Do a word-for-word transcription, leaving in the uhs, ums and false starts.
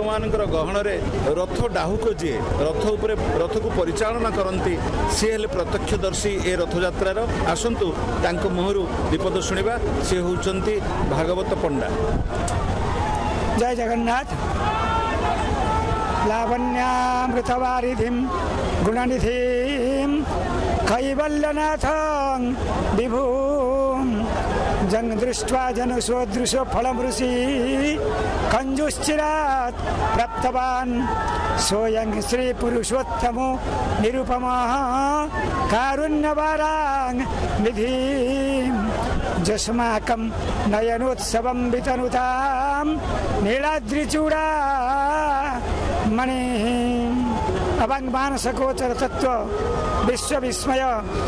भक्तमानଙ୍କର ଗହଣରେ ରଥ ଡାହୁକ ଯିଏ ରଥ ଉପରେ ରଥକୁ ପରିଚାଳନା କରନ୍ତି ସିଏ ହେଲେ ପ୍ରତ୍ୟକ୍ଷଦର୍ଶୀ ଏ ରଥଯାତ୍ରାର। ଆସନ୍ତୁ ତାଙ୍କ ମୁହଁରୁ ବିପଦ ଶୁଣିବା। ସେ ହେଉଛନ୍ତି ଭାଗବତ ପଣ୍ଡା। ଜୟ ଜଗନ୍ନାଥ। ଲାବଣ୍ୟାମୃତବାରିଧିଂ ଗୁଣନିଧିଂ कैवल्यनाथं विभुं जन दृष्ट्वा जन स्वदृश फलमृषि कंजुश्चिरात् प्राप्तवान् स्वयं श्री पुरुषोत्तमो निरुपमः कारुण्यवारां निधिं जस्माकं नयनोत्सवं वितनुतां नीलाद्रिचूड़ा मणि अभंग मानस गोचर तत्व विश्व विस्मय